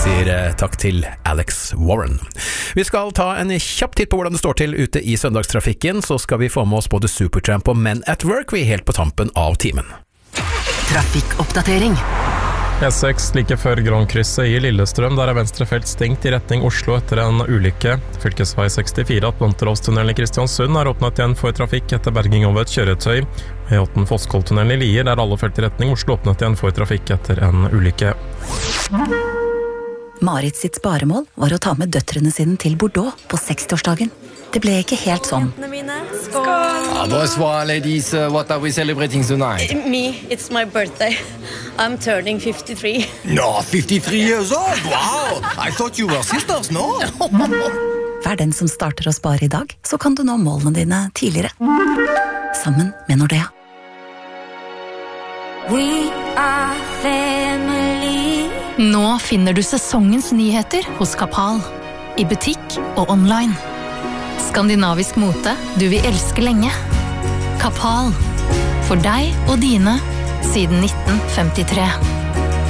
sier takk til Alex Warren. Vi skal ta en kjapp titt på hvordan det står til ute i søndagstrafikken, så skal vi få med oss både Supertramp og Men at Work, vi er helt på tampen av timen. Trafikkoppdatering. E6 like før Grandkrysset i Lillestrøm, der er venstre felt stengt i retning Oslo etter en ulykke. Fylkesvei 64 Atlanterhavstunnelen i Kristiansund er åpnet igjen for trafikk etter berging av et kjøretøy. E8 Fosskolltunnelen i Lier, der alle felt i retning Oslo åpnet igjen for trafikk etter en ulykke. Marit sitt sparemål var å ta med døtrene sine til Bordeaux på 60-årsdagen. Det ble ikke helt sånn. Skål! Bonsoir, ladies. What are we celebrating tonight? Me, it's my birthday. I'm turning 53. No, 53 years old? Wow! I thought you were sisters, no? Vær den som starter å spare i dag, så kan du nå målene dine tidligere. Sammen med Nordea. We are family. Nå finner du sesongens nyheter hos Kapal. I butikk og online. Skandinavisk mote du vil elske lenge. Kapal. For deg og dine siden 1953.